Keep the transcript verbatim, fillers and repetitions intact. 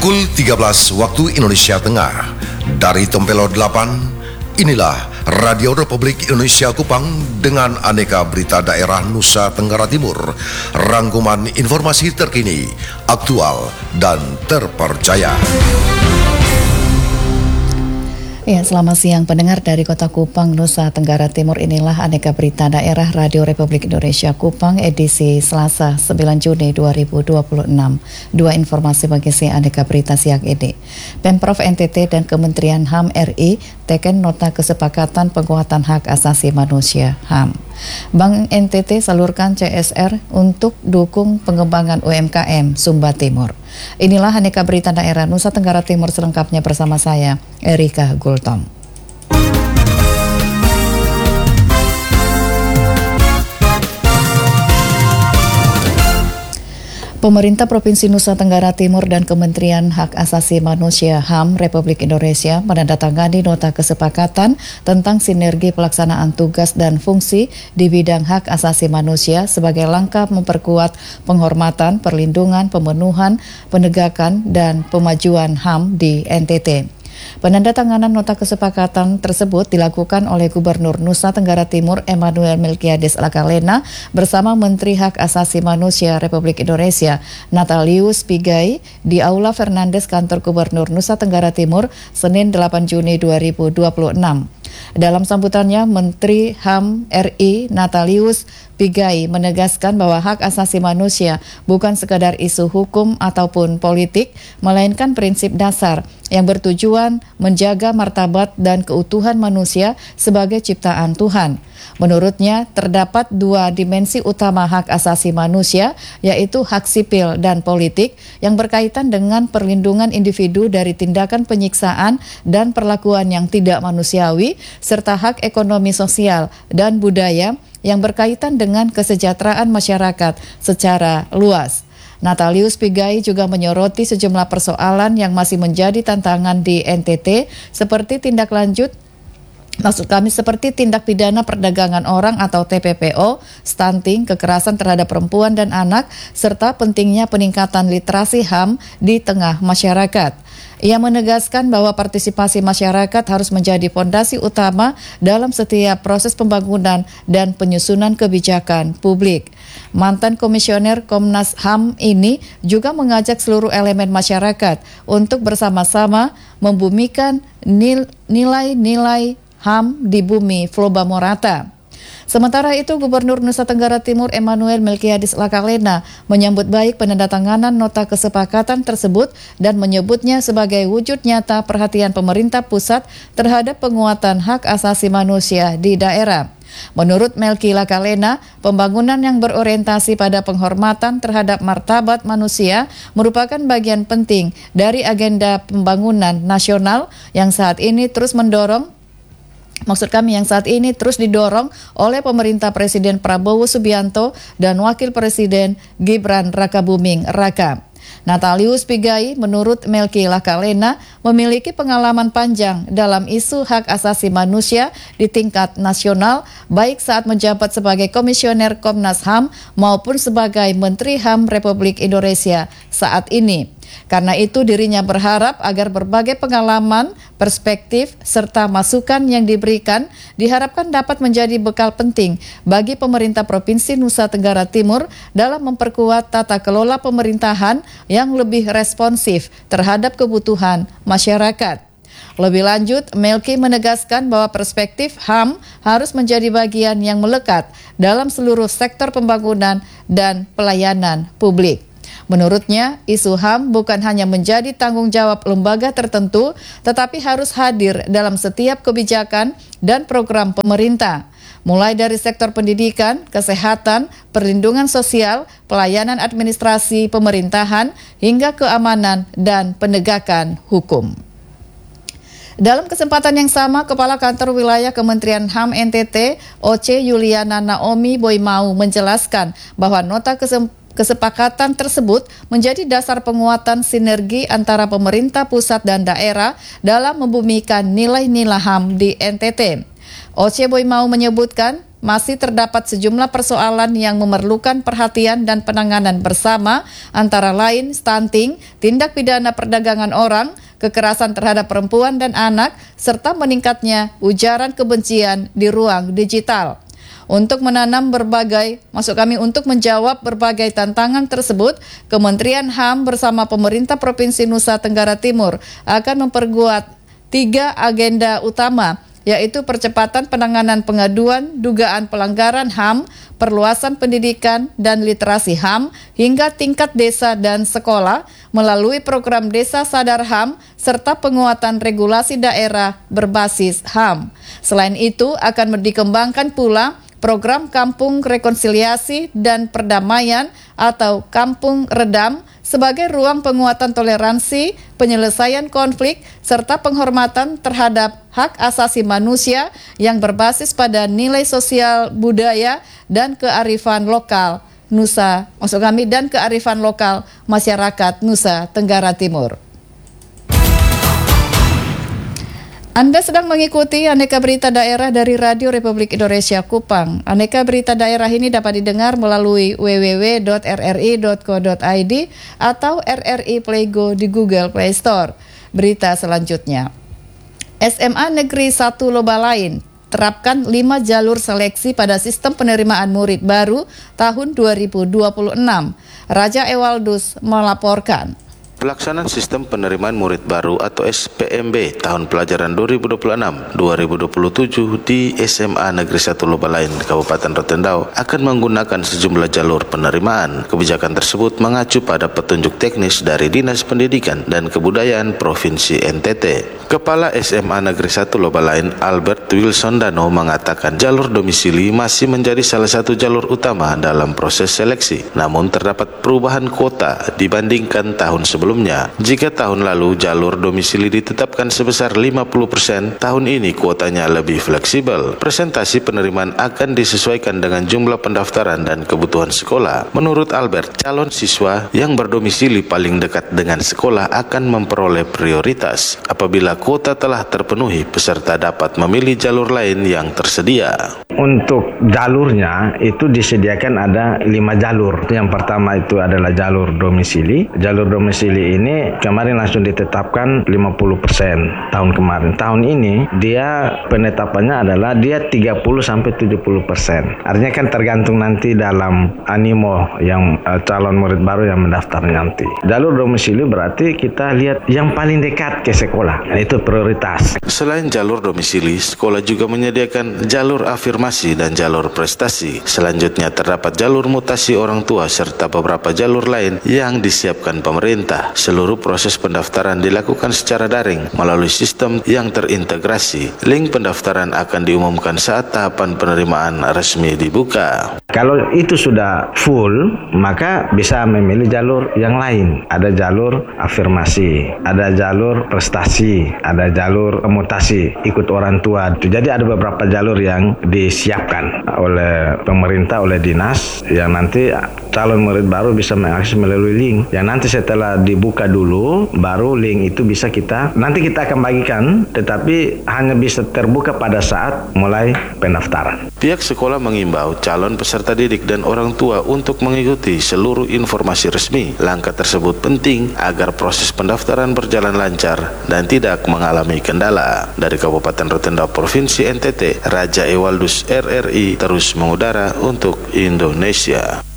Pukul tiga belas waktu Indonesia Tengah. Dari Tempelo delapan, inilah Radio Republik Indonesia Kupang dengan aneka berita daerah Nusa Tenggara Timur. Rangkuman informasi terkini, aktual, dan terpercaya. Ya, selamat siang pendengar dari Kota Kupang, Nusa Tenggara Timur. Inilah aneka berita daerah Radio Republik Indonesia Kupang edisi Selasa sembilan Juni dua ribu dua puluh enam. Dua informasi bagi si aneka berita siang ini. Pemprov N T T dan Kementerian H A M R I teken nota kesepakatan penguatan hak asasi manusia H A M. Bank N T T salurkan C S R untuk dukung pengembangan U M K M Sumba Timur. Inilah aneka berita daerah Nusa Tenggara Timur selengkapnya bersama saya, Erika Gultom. Pemerintah Provinsi Nusa Tenggara Timur dan Kementerian Hak Asasi Manusia H A M Republik Indonesia menandatangani nota kesepakatan tentang sinergi pelaksanaan tugas dan fungsi di bidang hak asasi manusia sebagai langkah memperkuat penghormatan, perlindungan, pemenuhan, penegakan, dan pemajuan H A M di N T T. Penandatanganan nota kesepakatan tersebut dilakukan oleh Gubernur Nusa Tenggara Timur Emmanuel Melkiades Lakalena bersama Menteri Hak Asasi Manusia Republik Indonesia Natalius Pigai di Aula Fernandes Kantor Gubernur Nusa Tenggara Timur Senin delapan Juni dua ribu dua puluh enam. Dalam sambutannya, Menteri H A M R I Natalius Pigai menegaskan bahwa hak asasi manusia bukan sekadar isu hukum ataupun politik, melainkan prinsip dasar yang bertujuan menjaga martabat dan keutuhan manusia sebagai ciptaan Tuhan. Menurutnya, terdapat dua dimensi utama hak asasi manusia, yaitu hak sipil dan politik yang berkaitan dengan perlindungan individu dari tindakan penyiksaan dan perlakuan yang tidak manusiawi, serta hak ekonomi sosial dan budaya yang berkaitan dengan kesejahteraan masyarakat secara luas. Natalius Pigai juga menyoroti sejumlah persoalan yang masih menjadi tantangan di N T T seperti tindak lanjut Maksud kami seperti tindak pidana perdagangan orang atau T P P O, stunting, kekerasan terhadap perempuan dan anak, serta pentingnya peningkatan literasi H A M di tengah masyarakat. Ia menegaskan bahwa partisipasi masyarakat harus menjadi fondasi utama dalam setiap proses pembangunan dan penyusunan kebijakan publik. Mantan Komisioner Komnas H A M ini juga mengajak seluruh elemen masyarakat untuk bersama-sama membumikan nilai-nilai H A M di bumi Floba Morata. Sementara itu, Gubernur Nusa Tenggara Timur Emmanuel Melkiades Lakalena menyambut baik penandatanganan nota kesepakatan tersebut dan menyebutnya sebagai wujud nyata perhatian pemerintah pusat terhadap penguatan hak asasi manusia di daerah. Menurut Melki Lakalena, pembangunan yang berorientasi pada penghormatan terhadap martabat manusia merupakan bagian penting dari agenda pembangunan nasional yang saat ini terus mendorong Maksud kami yang saat ini terus didorong oleh pemerintah Presiden Prabowo Subianto dan Wakil Presiden Gibran Rakabuming Raka. Natalius Pigai menurut Melki Lakalena memiliki pengalaman panjang dalam isu hak asasi manusia di tingkat nasional, baik saat menjabat sebagai Komisioner Komnas H A M maupun sebagai Menteri H A M Republik Indonesia saat ini. Karena itu dirinya berharap agar berbagai pengalaman, perspektif, serta masukan yang diberikan diharapkan dapat menjadi bekal penting bagi pemerintah Provinsi Nusa Tenggara Timur dalam memperkuat tata kelola pemerintahan yang lebih responsif terhadap kebutuhan masyarakat. Lebih lanjut, Melki menegaskan bahwa perspektif H A M harus menjadi bagian yang melekat dalam seluruh sektor pembangunan dan pelayanan publik. Menurutnya, isu H A M bukan hanya menjadi tanggung jawab lembaga tertentu, tetapi harus hadir dalam setiap kebijakan dan program pemerintah, mulai dari sektor pendidikan, kesehatan, perlindungan sosial, pelayanan administrasi pemerintahan, hingga keamanan dan penegakan hukum. Dalam kesempatan yang sama, Kepala Kantor Wilayah Kementerian H A M N T T, O C Yuliana Naomi Boymau menjelaskan bahwa nota kesempatan Kesepakatan tersebut menjadi dasar penguatan sinergi antara pemerintah pusat dan daerah dalam membumikan nilai-nilai H A M di N T T. O C Boymau menyebutkan masih terdapat sejumlah persoalan yang memerlukan perhatian dan penanganan bersama, antara lain stunting, tindak pidana perdagangan orang, kekerasan terhadap perempuan dan anak, serta meningkatnya ujaran kebencian di ruang digital. Untuk menanam berbagai, maksud kami untuk menjawab berbagai tantangan tersebut, Kementerian H A M bersama pemerintah Provinsi Nusa Tenggara Timur akan memperkuat tiga agenda utama, yaitu percepatan penanganan pengaduan dugaan pelanggaran H A M, perluasan pendidikan dan literasi H A M hingga tingkat desa dan sekolah melalui program Desa Sadar H A M serta penguatan regulasi daerah berbasis H A M. Selain itu akan dikembangkan pula program Kampung Rekonsiliasi dan Perdamaian atau Kampung Redam sebagai ruang penguatan toleransi, penyelesaian konflik, serta penghormatan terhadap hak asasi manusia yang berbasis pada nilai sosial budaya dan kearifan lokal Nusa, maksud kami dan kearifan lokal masyarakat Nusa Tenggara Timur. Anda sedang mengikuti Aneka Berita Daerah dari Radio Republik Indonesia Kupang. Aneka Berita Daerah ini dapat didengar melalui w w w dot r r i dot co dot i d atau R R I Play Go di Google Play Store. Berita selanjutnya. S M A Negeri satu Lobalain terapkan lima jalur seleksi pada sistem penerimaan murid baru tahun dua ribu dua puluh enam. Raja Ewaldus melaporkan. Pelaksanaan sistem penerimaan murid baru atau S P M B tahun pelajaran dua ribu dua puluh enam dua ribu dua puluh tujuh di S M A Negeri satu Lobalain, Kabupaten Rotendao akan menggunakan sejumlah jalur penerimaan. Kebijakan tersebut mengacu pada petunjuk teknis dari Dinas Pendidikan dan Kebudayaan Provinsi N T T. Kepala S M A Negeri satu Lobalain, Albert Wilson Dano, mengatakan jalur domisili masih menjadi salah satu jalur utama dalam proses seleksi. Namun terdapat perubahan kuota dibandingkan tahun sebelumnya. Sebelumnya, jika tahun lalu jalur domisili ditetapkan sebesar lima puluh persen, tahun ini kuotanya lebih fleksibel. Presentasi penerimaan akan disesuaikan dengan jumlah pendaftaran dan kebutuhan sekolah. Menurut Albert, calon siswa yang berdomisili paling dekat dengan sekolah akan memperoleh prioritas. Apabila kuota telah terpenuhi, peserta dapat memilih jalur lain yang tersedia. Untuk jalurnya itu disediakan ada lima jalur. Yang pertama itu adalah jalur domisili. Jalur domisili ini kemarin langsung ditetapkan lima puluh persen tahun kemarin. Tahun ini dia penetapannya adalah dia tiga puluh sampai tujuh puluh persen. Artinya kan tergantung nanti dalam animo yang uh, calon murid baru yang mendaftar nanti. Jalur domisili berarti kita lihat yang paling dekat ke sekolah. Nah, itu prioritas. Selain jalur domisili, sekolah juga menyediakan jalur afirmasi dan jalur prestasi. Selanjutnya terdapat jalur mutasi orang tua serta beberapa jalur lain yang disiapkan pemerintah. Seluruh proses pendaftaran dilakukan secara daring melalui sistem yang terintegrasi. Link pendaftaran akan diumumkan saat tahapan penerimaan resmi dibuka. Kalau itu sudah full, maka bisa memilih jalur yang lain. Ada jalur afirmasi, ada jalur prestasi, ada jalur mutasi, ikut orang tua. Jadi ada beberapa jalur yang disiapkan oleh pemerintah, oleh dinas, yang nanti calon murid baru bisa mengakses melalui link. Yang nanti setelah dibuka dulu, baru link itu bisa kita, nanti kita akan bagikan, tetapi hanya bisa terbuka pada saat mulai pendaftaran. Pihak sekolah mengimbau calon peserta didik dan orang tua untuk mengikuti seluruh informasi resmi. Langkah tersebut penting agar proses pendaftaran berjalan lancar dan tidak mengalami kendala. Dari Kabupaten Rotendao, Provinsi N T T, Raja Ewaldus R R I terus mengudara untuk Indonesia.